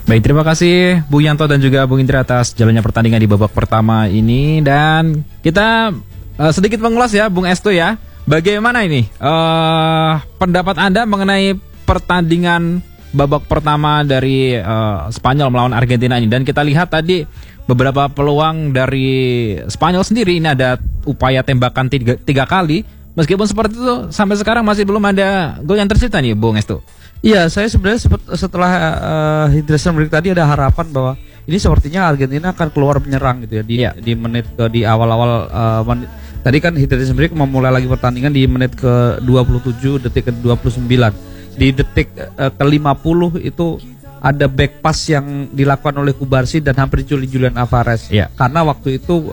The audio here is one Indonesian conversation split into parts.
Baik, terima kasih Bung Yanto dan juga Bung Indra atas jalannya pertandingan di babak pertama ini. Dan kita sedikit mengulas ya Bung Esto ya, bagaimana ini pendapat Anda mengenai pertandingan babak pertama dari Spanyol melawan Argentina ini. Dan kita lihat tadi beberapa peluang dari Spanyol sendiri, ini ada upaya tembakan tiga kali. Meskipun seperti itu, sampai sekarang masih belum ada gol yang tercipta nih Bung Esto. Iya, saya sebenarnya setelah hydration break tadi ada harapan bahwa ini sepertinya Argentina akan keluar menyerang gitu ya di menit di awal-awal menit. Tadi kan hydration break memulai lagi pertandingan di menit ke 27, detik ke 29. Di detik ke 50 itu ada back pass yang dilakukan oleh Kubarsi dan hampir Julian Alvarez. Karena waktu itu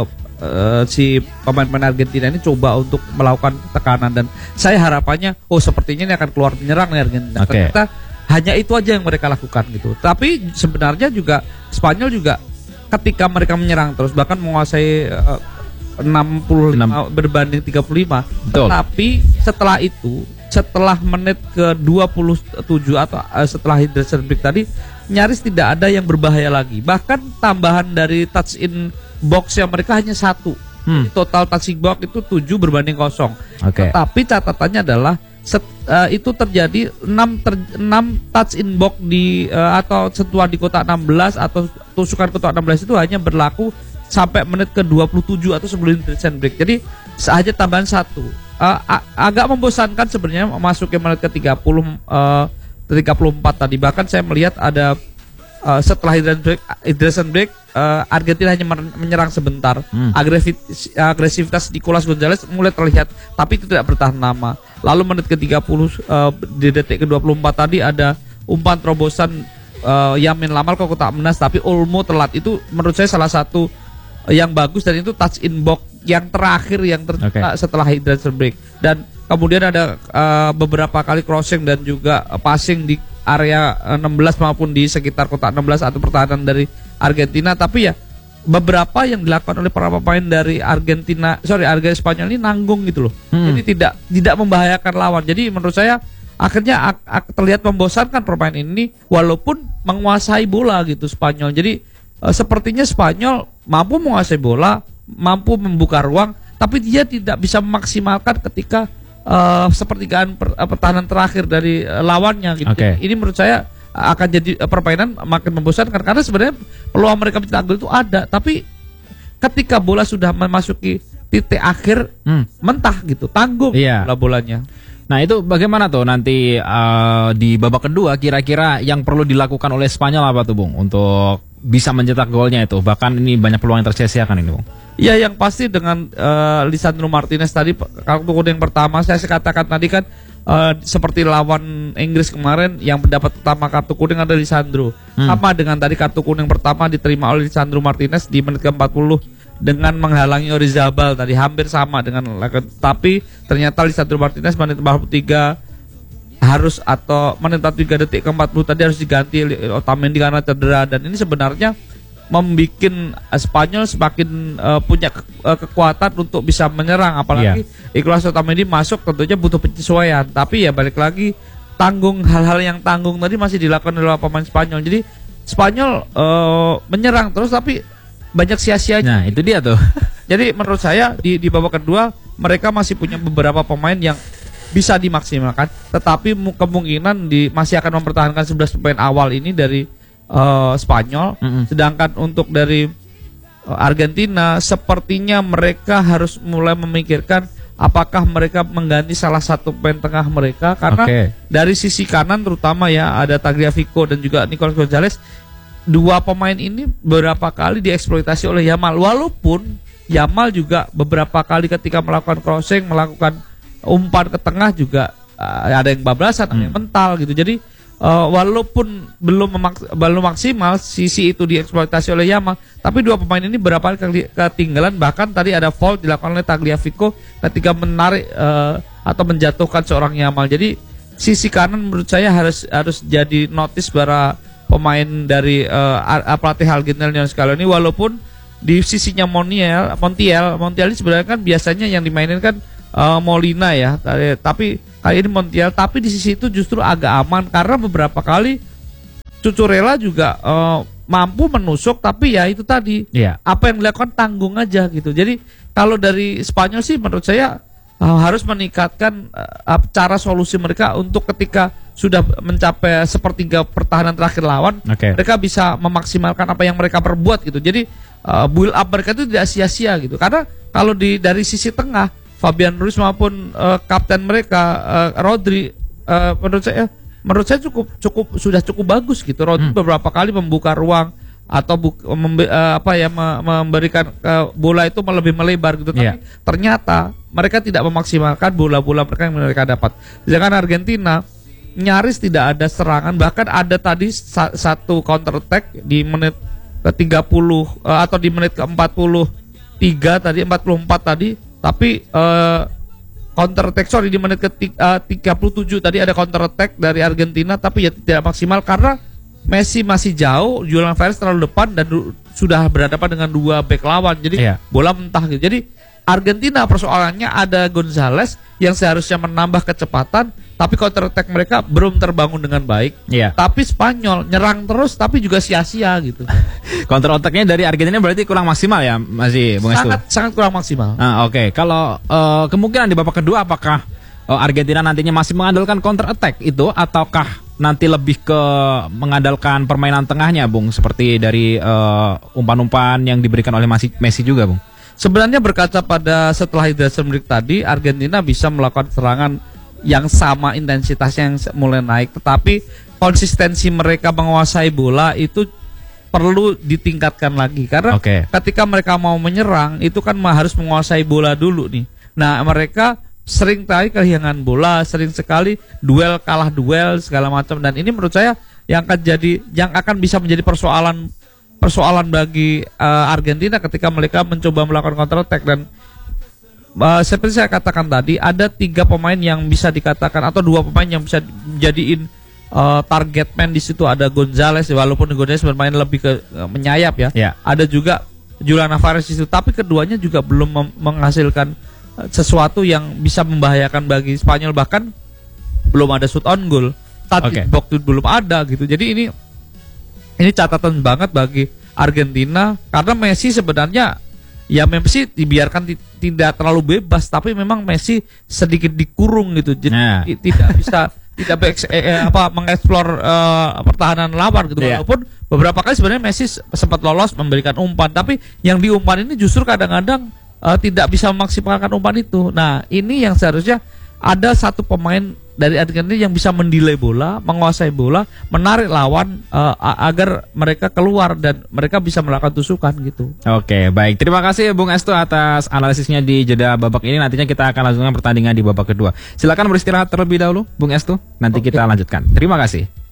si pemain-pemain Argentina ini coba untuk melakukan tekanan, dan saya harapannya sepertinya ini akan keluar menyerang nih Argentina. Ternyata hanya itu aja yang mereka lakukan gitu. Tapi sebenarnya juga Spanyol juga ketika mereka menyerang terus bahkan menguasai 65 berbanding 35. Betul. Tetapi setelah itu, setelah menit ke 27 atau setelah hydration break tadi, nyaris tidak ada yang berbahaya lagi. Bahkan tambahan dari touch in box yang mereka hanya 1. Total touching box itu 7 berbanding 0. Tetapi catatannya adalah itu terjadi 6 touch in box di atau sentuhan di kotak 16 atau tusukan kotak 16 itu hanya berlaku sampai menit ke 27 atau sebelum hydration break. Jadi saja tambahan 1. Agak membosankan sebenarnya masuk ke menit ke 34 tadi. Bahkan saya melihat ada setelah hydration break Argentina hanya menyerang sebentar. Agresivitas Nicolas Gonzalez mulai terlihat, tapi itu tidak bertahan lama. Lalu menit ke 30 di detik ke 24 tadi ada umpan terobosan Yamin Lamal ke kotak 16, tapi Olmo telat. Itu menurut saya salah satu yang bagus, dan itu touch in box yang terakhir yang setelah hydration break. Dan kemudian ada beberapa kali crossing dan juga passing di area 16 maupun di sekitar kotak 16 atau pertahanan dari Argentina. Tapi ya beberapa yang dilakukan oleh para pemain dari Argentina Spanyol ini nanggung gitu loh. Jadi tidak membahayakan lawan. Jadi menurut saya akhirnya terlihat membosankan permainan ini walaupun menguasai bola gitu Spanyol. Jadi sepertinya Spanyol mampu menguasai bola, mampu membuka ruang, tapi dia tidak bisa memaksimalkan ketika sepertigaan pertahanan terakhir dari lawannya gitu. Ini menurut saya akan jadi permainan makin membosankan karena sebenarnya peluang mereka mencetak gol itu ada, tapi ketika bola sudah memasuki titik akhir mentah gitu, tanggung bolanya. Nah itu bagaimana tuh nanti di babak kedua, kira-kira yang perlu dilakukan oleh Spanyol apa tuh Bung untuk bisa mencetak golnya itu? Bahkan ini banyak peluang yang tersia-siakan ini Bung. Ya, yang pasti dengan Lisandro Martinez tadi kartu kuning pertama, saya katakan tadi kan seperti lawan Inggris kemarin yang mendapat pertama kartu kuning ada Lisandro. Sama dengan tadi kartu kuning pertama diterima oleh Lisandro Martinez di menit ke-40 dengan menghalangi Orizabal tadi, hampir sama dengan, tapi ternyata Lisandro Martinez menit 43 harus, atau menit 43 detik ke-40 tadi harus diganti Otamendi karena cedera. Dan ini sebenarnya membuat Spanyol semakin punya kekuatan untuk bisa menyerang, apalagi Nicolas Otamendi masuk tentunya butuh penyesuaian. Tapi ya balik lagi, hal-hal yang tanggung tadi masih dilakukan oleh pemain Spanyol. Jadi Spanyol menyerang terus tapi banyak sia-sianya. Nah itu dia tuh. Jadi menurut saya di babak kedua mereka masih punya beberapa pemain yang bisa dimaksimalkan, tetapi kemungkinan masih akan mempertahankan 11 pemain awal ini dari Spanyol. Sedangkan untuk dari Argentina sepertinya mereka harus mulai memikirkan apakah mereka mengganti salah satu pemain tengah mereka, karena dari sisi kanan terutama ya ada Tagliafico dan juga Nicolas Gonzalez. Dua pemain ini beberapa kali dieksploitasi oleh Yamal, walaupun Yamal juga beberapa kali ketika melakukan crossing, melakukan umpan ke tengah juga ada yang bablasan, ada yang mental gitu. Jadi walaupun belum maksimal sisi itu dieksploitasi oleh Yamal, tapi dua pemain ini beberapa kali ketinggalan. Bahkan tadi ada foul dilakukan oleh Tagliafico ketika menarik atau menjatuhkan seorang Yamal. Jadi sisi kanan menurut saya harus jadi notice para pemain dari pelatih Argentina Lionel Scaloni. Walaupun di sisinya Montiel ini sebenarnya kan biasanya yang dimainin kan Molina ya, tapi kali ini Montiel. Tapi di sisi itu justru agak aman karena beberapa kali Cucurella juga mampu menusuk, tapi ya itu tadi apa yang dilakukan tanggung aja gitu. Jadi kalau dari Spanyol sih menurut saya harus meningkatkan cara solusi mereka untuk ketika sudah mencapai sepertiga pertahanan terakhir lawan, mereka bisa memaksimalkan apa yang mereka perbuat gitu. Jadi build up mereka itu tidak sia-sia gitu. Karena kalau dari sisi tengah Fabian Ruiz maupun kapten mereka Rodri, menurut saya sudah cukup bagus gitu. Rodri beberapa kali membuka ruang atau memberikan bola itu lebih melebar gitu. Tapi ternyata mereka tidak memaksimalkan bola-bola mereka yang mereka dapat. Sedangkan Argentina nyaris tidak ada serangan, bahkan ada tadi satu counter attack di menit ke-30 atau di menit ke-43 tadi, 44 tadi. Tapi counter attack di menit ke-37 tadi ada counter attack dari Argentina, tapi ya tidak maksimal karena Messi masih jauh, Julian Alvarez terlalu depan dan sudah berhadapan dengan dua bek lawan. Jadi bola mentah gitu. Jadi Argentina persoalannya ada Gonzalez yang seharusnya menambah kecepatan, tapi counter attack mereka belum terbangun dengan baik. Tapi Spanyol nyerang terus tapi juga sia-sia gitu. Counter attack-nya dari Argentina berarti kurang maksimal ya, masih Bung Estu? Sangat kurang maksimal. Oke. Kalau kemungkinan di babak kedua apakah Argentina nantinya masih mengandalkan counter attack itu, ataukah nanti lebih ke mengandalkan permainan tengahnya, Bung, seperti dari umpan-umpan yang diberikan oleh Messi juga, Bung? Sebenarnya berkaca pada setelah hydration break tadi, Argentina bisa melakukan serangan yang sama intensitasnya yang mulai naik, tetapi konsistensi mereka menguasai bola itu perlu ditingkatkan lagi karena ketika mereka mau menyerang itu kan harus menguasai bola dulu nih. Nah, mereka sering kali kehilangan bola, sering sekali kalah duel segala macam, dan ini menurut saya yang akan bisa menjadi persoalan bagi Argentina ketika mereka mencoba melakukan counter attack. Dan seperti saya katakan tadi, ada 3 pemain yang bisa dikatakan atau 2 pemain yang bisa dijadiin target man di situ. Ada Gonzalez, walaupun Gonzalez bermain lebih ke menyayap ya. Ada juga Julian Alvarez di situ, tapi keduanya juga belum menghasilkan sesuatu yang bisa membahayakan bagi Spanyol, bahkan belum ada shoot on goal. Tadi box belum ada gitu. Jadi ini catatan banget bagi Argentina karena Messi sebenarnya Messi dibiarkan tidak terlalu bebas, tapi memang Messi sedikit dikurung gitu. Jadi tidak bisa mengeksplor pertahanan lawan gitu. Walaupun beberapa kali sebenarnya Messi sempat lolos memberikan umpan, tapi yang diumpan ini justru kadang-kadang tidak bisa memaksimalkan umpan itu. Nah, ini yang seharusnya ada satu pemain dari Argentina yang bisa mendelay bola, menguasai bola, menarik lawan agar mereka keluar dan mereka bisa melakukan tusukan gitu. Oke, baik. Terima kasih Bung Estu atas analisisnya di jeda babak ini. Nantinya kita akan lanjutkan pertandingan di babak kedua. Silakan beristirahat terlebih dahulu, Bung Estu. Nanti kita lanjutkan. Terima kasih.